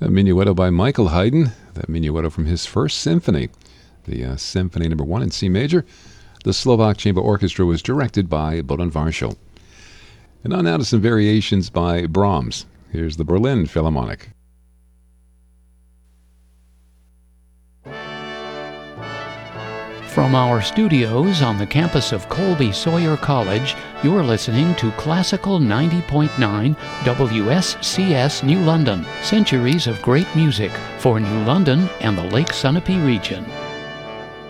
A minuetto by Michael Haydn, that minuetto from his first symphony, the Symphony No. 1 in C major. The Slovak Chamber Orchestra was directed by Bohdan Varshel. And on now to some variations by Brahms. Here's the Berlin Philharmonic. From our studios on the campus of Colby Sawyer College, you're listening to Classical 90.9 WSCS New London, centuries of great music for New London and the Lake Sunapee region.